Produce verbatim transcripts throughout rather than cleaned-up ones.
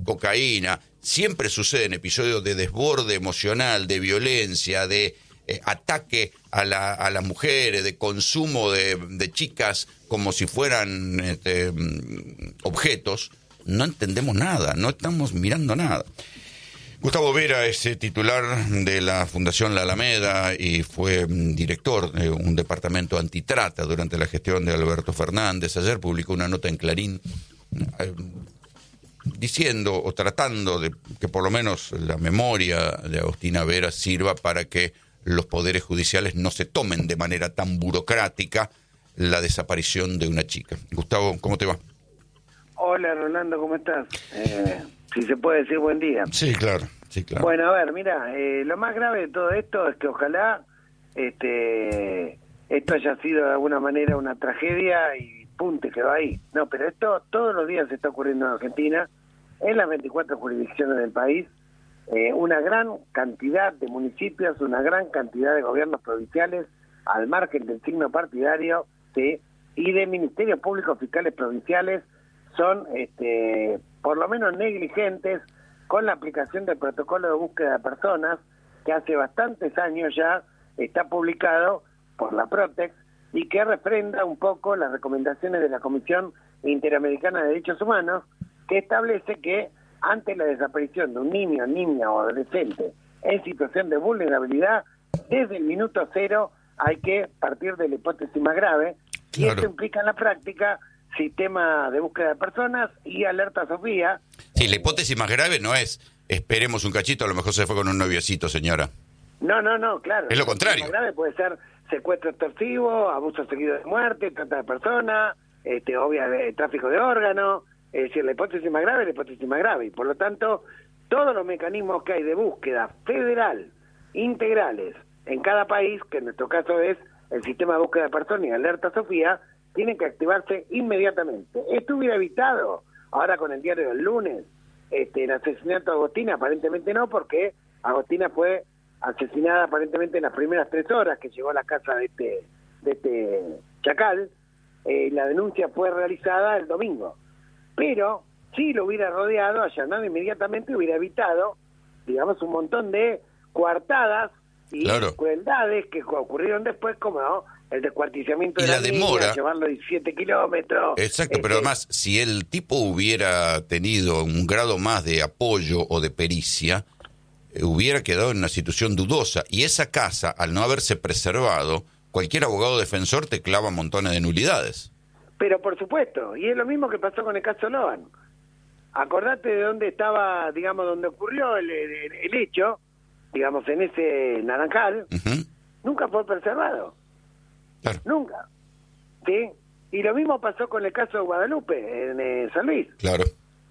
cocaína, siempre suceden episodios de desborde emocional, de violencia, de eh, ataque a, la, a las mujeres, de consumo de, de chicas como si fueran este, objetos. No entendemos nada, no estamos mirando nada. Gustavo Vera es eh, titular de la Fundación La Alameda y fue mm, director de un departamento antitrata durante la gestión de Alberto Fernández. Ayer publicó una nota en Clarín eh, diciendo o tratando de que por lo menos la memoria de Agostina Vera sirva para que los poderes judiciales no se tomen de manera tan burocrática la desaparición de una chica. Gustavo, ¿cómo te va? Hola, Rolando, ¿cómo estás? Eh, si se puede decir buen día. Sí, claro, sí, claro. Bueno, a ver, mira, eh, lo más grave de todo esto es que ojalá este esto haya sido de alguna manera una tragedia y punto, quedó ahí. No, pero esto todos los días se está ocurriendo en Argentina, en las veinticuatro jurisdicciones del país, eh, una gran cantidad de municipios, una gran cantidad de gobiernos provinciales, al margen del signo partidario, ¿sí? Y de ministerios públicos fiscales provinciales, son este, por lo menos negligentes con la aplicación del protocolo de búsqueda de personas que hace bastantes años ya está publicado por la Protex y que refrenda un poco las recomendaciones de la Comisión Interamericana de Derechos Humanos, que establece que ante la desaparición de un niño, niña o adolescente en situación de vulnerabilidad, desde el minuto cero hay que partir de la hipótesis más grave, y Claro. esto implica en la práctica sistema de búsqueda de personas y alerta Sofía. Sí, la hipótesis más grave no es esperemos un cachito, a lo mejor se fue con un noviecito, señora. No, no, no, claro. Es lo contrario. La hipótesis más grave puede ser secuestro extorsivo, abuso seguido de muerte, trata de personas, este, obvia, de tráfico de órganos. Es decir, la hipótesis más grave es la hipótesis más grave. Y por lo tanto, todos los mecanismos que hay de búsqueda federal, integrales, en cada país, que en nuestro caso es el sistema de búsqueda de personas y alerta Sofía, tienen que activarse inmediatamente. Esto hubiera evitado, ahora con el diario del lunes, este, el asesinato de Agostina. Aparentemente no, porque Agostina fue asesinada aparentemente en las primeras tres horas que llegó a la casa de este, de este chacal. Eh, la denuncia fue realizada el domingo. Pero si lo hubiera rodeado, allanado inmediatamente, hubiera evitado, digamos, un montón de coartadas y Claro. crueldades que ocurrieron después, como no, el descuartizamiento Y de la la demora. niña, llevarlo a diecisiete kilómetros. Exacto, este, pero además, si el tipo hubiera tenido un grado más de apoyo o de pericia, eh, hubiera quedado en una situación dudosa. Y esa casa, al no haberse preservado, cualquier abogado defensor te clava montones de nulidades. Pero por supuesto, y es lo mismo que pasó con el caso Loan. Acordate de dónde estaba, digamos, donde ocurrió el, el, el hecho, digamos, en ese naranjal, Uh-huh. nunca fue preservado. Claro. Nunca. ¿Sí? Y lo mismo pasó con el caso de Guadalupe, en eh, San Luis. Claro.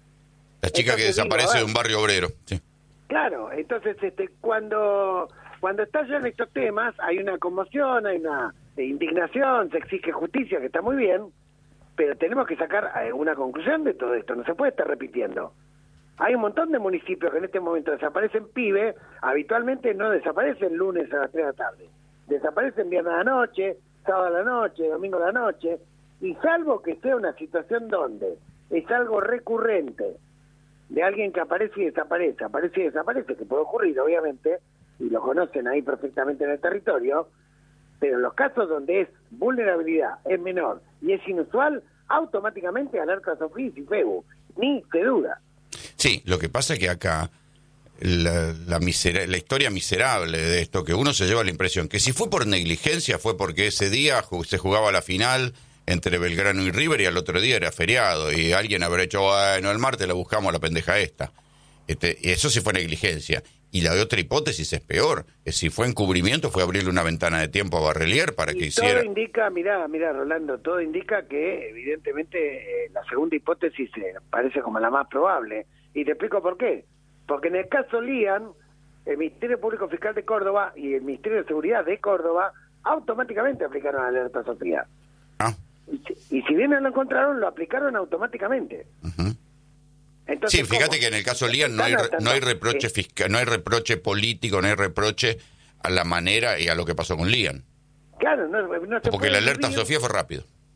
La chica que Entonces, digo, desaparece a ver. de un barrio obrero. Sí. Claro, entonces este cuando cuando estallan estos temas hay una conmoción, hay una eh, indignación, se exige justicia, que está muy bien, pero tenemos que sacar eh, una conclusión de todo esto, no se puede estar repitiendo. Hay un montón de municipios que en este momento desaparecen pibes, habitualmente no desaparecen lunes a las tres de la tarde, desaparecen viernes a la noche, sábado a la noche, domingo a la noche, y salvo que sea una situación donde es algo recurrente, de alguien que aparece y desaparece, aparece y desaparece, que puede ocurrir obviamente, y lo conocen ahí perfectamente en el territorio, pero en los casos donde es vulnerabilidad, es menor y es inusual, automáticamente alerta Sofía y FEBU, ni se duda. Sí, lo que pasa es que acá la, la, misera- la historia miserable de esto, que uno se lleva la impresión que si fue por negligencia fue porque ese día ju- se jugaba la final entre Belgrano y River y al otro día era feriado y alguien habrá hecho, bueno, el martes la buscamos a la pendeja esta. Este, y eso sí fue negligencia. Y la otra hipótesis es peor, es si fue encubrimiento, fue abrirle una ventana de tiempo a Barrelier para que Y hiciera... todo indica, mirá, mirá Rolando, todo indica que evidentemente eh, la segunda hipótesis eh, parece como la más probable. Y te explico por qué. Porque en el caso Lian, el Ministerio Público Fiscal de Córdoba y el Ministerio de Seguridad de Córdoba automáticamente aplicaron la alerta Sofía. Ah, Y, si- y si bien no lo encontraron, lo aplicaron automáticamente. ujú. Entonces, Sí, fíjate ¿cómo? que en el caso Lian no hay, Están re- tanto- no hay reproche eh, fiscal, no hay reproche político, no hay reproche a la manera y a lo que pasó con Lian. Claro, no, no se Porque puede la alerta vivir- Sofía fue rápido.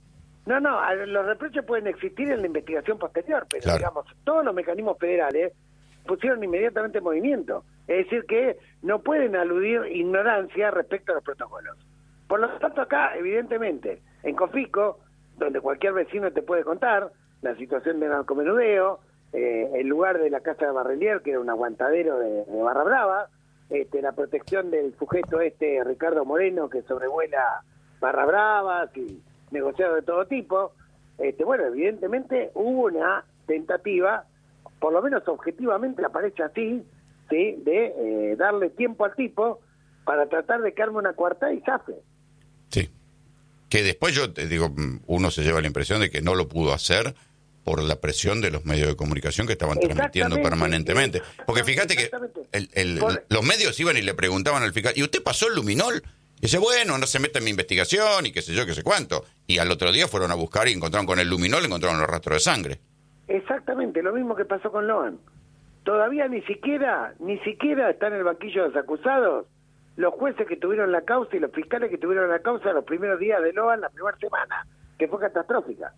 No, no, a- los reproches pueden existir en la investigación posterior, pero Claro. digamos, todos los mecanismos federales pusieron inmediatamente en movimiento. Es decir, que no pueden aludir ignorancia respecto a los protocolos. Por lo tanto, acá, evidentemente, en Cofico, donde cualquier vecino te puede contar la situación del narcomenudeo, eh, el lugar de la casa de Barrelier, que era un aguantadero de, de Barra Brava, este, la protección del sujeto este, Ricardo Moreno, que sobrevuela Barra Brava, y negociado de todo tipo. Este, bueno, evidentemente hubo una tentativa, por lo menos objetivamente aparece así, ¿sí? de eh, darle tiempo al tipo para tratar de que arme una cuarta y zafe. Sí. Que después yo te digo, uno se lleva la impresión de que no lo pudo hacer por la presión de los medios de comunicación que estaban transmitiendo Exactamente, permanentemente. Porque fíjate que exactamente. el, el- Por- los medios iban y le preguntaban al fiscal, ¿y usted pasó el luminol? Y dice, bueno, no se mete en mi investigación y qué sé yo, qué sé cuánto. Y al otro día fueron a buscar y encontraron con el luminol, encontraron los rastros de sangre. Exactamente, lo mismo que pasó con Loan. Todavía ni siquiera, ni siquiera está en el banquillo de los acusados los jueces que tuvieron la causa y los fiscales que tuvieron la causa los primeros días de Loan, la primera semana, que fue catastrófica.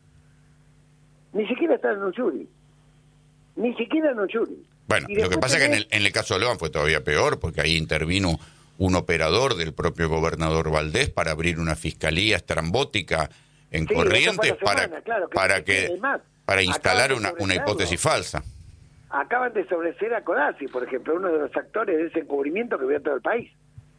Ni siquiera está en un jury. Ni siquiera en un jury. Bueno, Y lo que después pasa es que en tenés- el, en el caso de Loan fue todavía peor, porque ahí intervino un operador del propio gobernador Valdés para abrir una fiscalía estrambótica en Sí, Corrientes eso fue la para, semana, claro, que- para que- que es más, para instalar acaban de una, una sobreseerlo. hipótesis falsa. Acaban de sobreseer a Codazzi, por ejemplo, uno de los actores de ese encubrimiento que vio todo el país.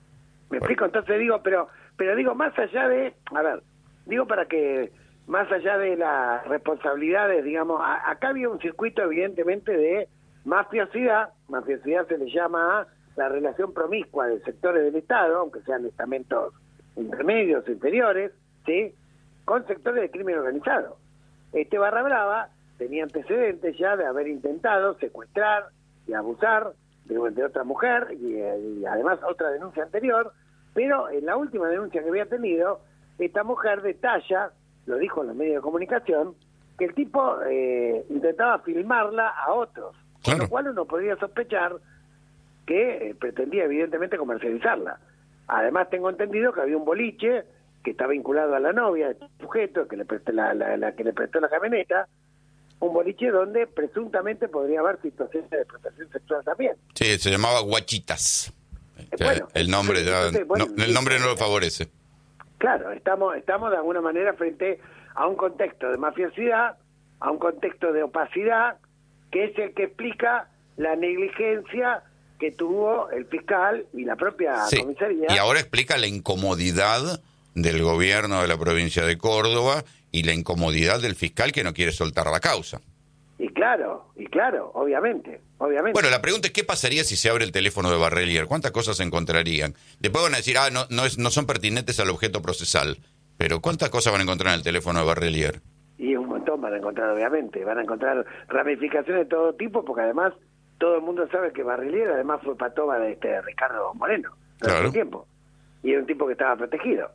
¿Me explico? Entonces digo, pero pero digo, más allá de, a ver, digo para que, más allá de las responsabilidades, digamos, a- acá había un circuito evidentemente de mafiosidad, mafiosidad se le llama a la relación promiscua de sectores del Estado, aunque sean estamentos intermedios, inferiores, ¿sí? Con sectores de crimen organizado. Este Barra Brava tenía antecedentes ya de haber intentado secuestrar y abusar de, de otra mujer y, y además otra denuncia anterior, pero en la última denuncia que había tenido, esta mujer detalla, lo dijo en los medios de comunicación, que el tipo eh, intentaba filmarla a otros, con Claro. lo cual uno podría sospechar que eh, pretendía evidentemente comercializarla. Además tengo entendido que había un boliche que está vinculado a la novia de este sujeto, que le prestó la, la, la que le prestó la camioneta, un boliche donde presuntamente podría haber situaciones de explotación sexual también. Sí, se llamaba Guachitas. O sea, bueno, el nombre ya- entonces, bueno, no, el nombre no lo favorece. Claro, estamos, estamos de alguna manera frente a un contexto de mafiosidad, a un contexto de opacidad, que es el que explica la negligencia que tuvo el fiscal y la propia Sí. comisaría. Y ahora explica la incomodidad del gobierno de la provincia de Córdoba y la incomodidad del fiscal que no quiere soltar la causa. Y claro, y claro, obviamente, obviamente. Bueno, la pregunta es, ¿qué pasaría si se abre el teléfono de Barrelier? ¿Cuántas cosas se encontrarían? Después van a decir, ah, no, no, es, no son pertinentes al objeto procesal. Pero ¿cuántas cosas van a encontrar en el teléfono de Barrelier? Y un montón van a encontrar, obviamente, van a encontrar ramificaciones de todo tipo, porque además todo el mundo sabe que Barrelier además fue patoba de este Ricardo Moreno durante Claro. un tiempo, y era un tipo que estaba protegido.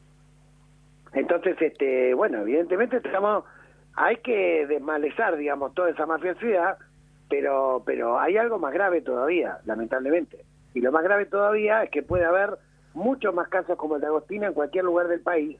Entonces, este, bueno, evidentemente estamos, hay que desmalezar, digamos, toda esa mafiosidad, pero, pero hay algo más grave todavía, lamentablemente. Y lo más grave todavía es que puede haber muchos más casos como el de Agostina en cualquier lugar del país,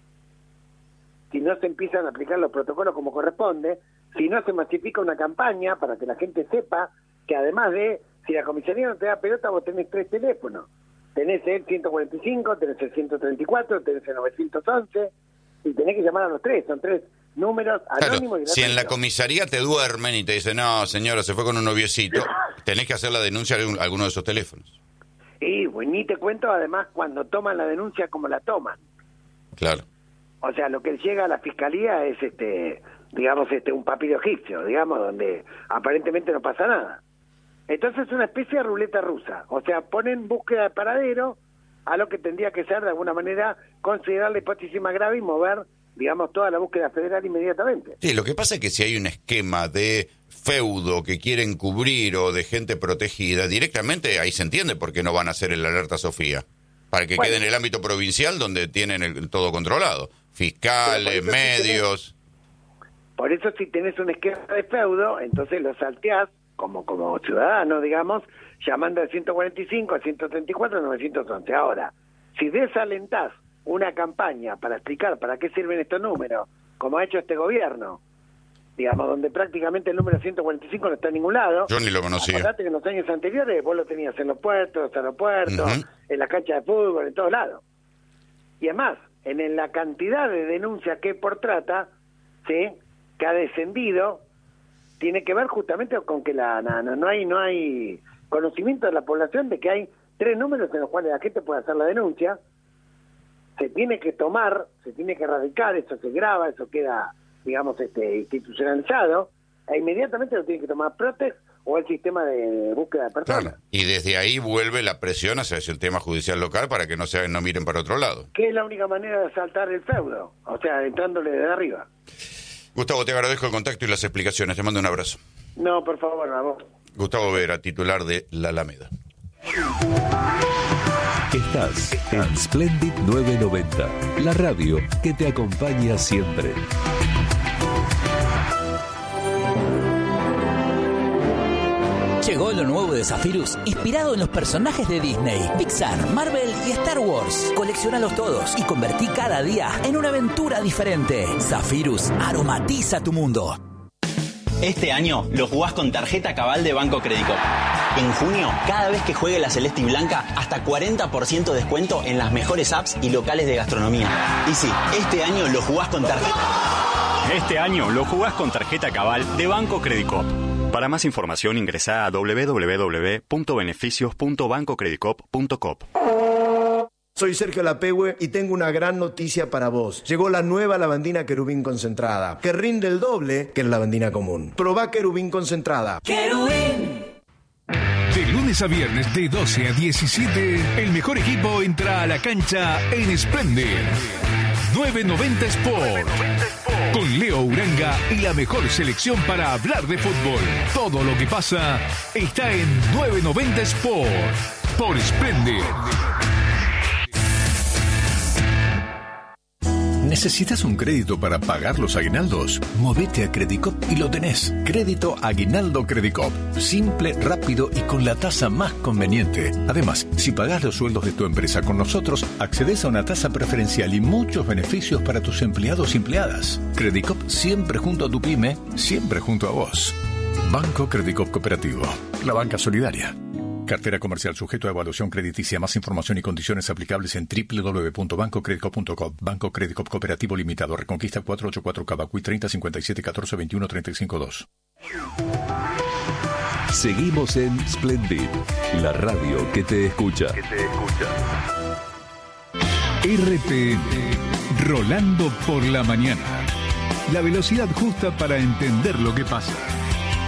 si no se empiezan a aplicar los protocolos como corresponde, si no se masifica una campaña para que la gente sepa que además de, si la comisaría no te da pelota, vos tenés tres teléfonos. Tenés el ciento cuarenta y cinco, tenés el ciento treinta y cuatro, tenés el novecientos once, y tenés que llamar a los tres, son tres números anónimos. Claro, y si en la gratuitos. comisaría te duermen y te dicen, no, señora, se fue con un noviecito, tenés que hacer la denuncia de un- alguno de esos teléfonos. Y bueno, ni te cuento además cuando toman la denuncia como la toman. Claro. O sea, lo que llega a la fiscalía es, este, digamos, este, un papiro egipcio, digamos, donde aparentemente no pasa nada. Entonces es una especie de ruleta rusa. O sea, ponen búsqueda de paradero a lo que tendría que ser, de alguna manera, considerar la hipótesis más grave y mover, digamos, toda la búsqueda federal inmediatamente. Sí, lo que pasa es que si hay un esquema de feudo que quieren cubrir o de gente protegida, directamente ahí se entiende por qué no van a hacer el alerta Sofía. Para que Bueno. quede en el ámbito provincial donde tienen el, todo controlado. Pero Fiscales, por eso sí medios. Por eso si tenés un esquema de feudo, entonces lo salteás como como ciudadano, digamos, llamando al ciento cuarenta y cinco, al ciento treinta y cuatro, al novecientos once. Ahora, si desalentás una campaña para explicar para qué sirven estos números, como ha hecho este gobierno, digamos, donde prácticamente el número ciento cuarenta y cinco no está en ningún lado. Yo ni lo conocía. Acordate que en los años anteriores vos lo tenías en los puertos, aeropuertos, uh-huh. en las canchas de fútbol, en todos lados. Y además, en, en la cantidad de denuncias que por trata, ¿sí?, que ha descendido, tiene que ver justamente con que la no, no hay no hay conocimiento de la población de que hay tres números en los cuales la gente puede hacer la denuncia. Se tiene que tomar, se tiene que erradicar, eso se graba, eso queda, digamos, este institucionalizado, e inmediatamente lo tiene que tomar Protex o el sistema de búsqueda de personas. Claro. Y desde ahí vuelve la presión hacia el tema judicial local para que no se no miren para otro lado. Que es la única manera de saltar el feudo, o sea, entrándole desde arriba. Gustavo, te agradezco el contacto y las explicaciones. Te mando un abrazo. No, por favor, vamos. Gustavo Vera, titular de La Alameda. Estás en Splendid novecientos noventa, la radio que te acompaña siempre. Llegó lo nuevo de Zephyrus, inspirado en los personajes de Disney, Pixar, Marvel y Star Wars. Colecciónalos todos y convertí cada día en una aventura diferente. Zephyrus aromatiza tu mundo. Este año lo jugás con tarjeta Cabal de Banco Credicop. En junio, cada vez que juegue la Celeste y Blanca, hasta cuarenta por ciento de descuento en las mejores apps y locales de gastronomía. Y sí, este año lo jugás con tarjeta. Este año lo jugás con tarjeta Cabal de Banco Credicop. Para más información ingresá a doble u doble u doble u punto beneficios punto banco credicop punto com. Soy Sergio Lapehue y tengo una gran noticia para vos. Llegó la nueva lavandina Querubín concentrada, que rinde el doble que la lavandina común. Probá Querubín concentrada. ¡Querubín! De lunes a viernes de doce a diecisiete, el mejor equipo entra a la cancha en Splendid. novecientos noventa Sport. Con Leo Uranga y la mejor selección para hablar de fútbol. Todo lo que pasa está en novecientos noventa Sport. Por Splendid. ¿Necesitas un crédito para pagar los aguinaldos? Movete a Credicop y lo tenés. Crédito Aguinaldo Credicop. Simple, rápido y con la tasa más conveniente. Además, si pagás los sueldos de tu empresa con nosotros, accedes a una tasa preferencial y muchos beneficios para tus empleados y empleadas. Credicop siempre junto a tu pyme, siempre junto a vos. Banco Credicop Cooperativo. La banca solidaria. Cartera comercial sujeto a evaluación crediticia. Más información y condiciones aplicables en doble u doble u doble u punto banco credicop punto com. Banco Credicop Cooperativo Limitado. Reconquista cuatrocientos ochenta y cuatro Cavacuy treinta cincuenta y siete catorce veintiuno treinta y cinco dos. Seguimos en Splendid, la radio que te escucha. Que te escucha. R P M, Rolando por la mañana. La velocidad justa para entender lo que pasa.